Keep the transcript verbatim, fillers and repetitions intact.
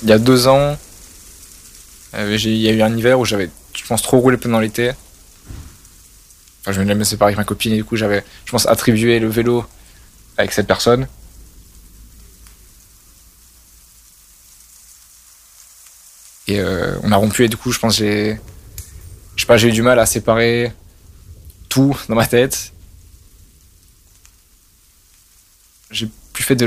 il y a deux ans, euh, j'ai- il y a eu un hiver où j'avais, je pense, trop roulé pendant l'été. Enfin, je venais de me séparer avec ma copine et du coup, j'avais, je pense, attribué le vélo avec cette personne. Et euh, on a rompu et du coup, je pense, j'ai, je sais pas, j'ai eu du mal à séparer tout dans ma tête. J'ai plus fait de